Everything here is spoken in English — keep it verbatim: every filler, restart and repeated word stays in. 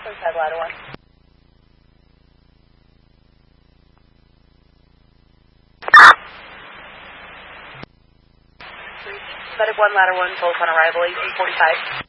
Inside ladder one. Medic one, ladder one, both on arrival, eighteen forty-five.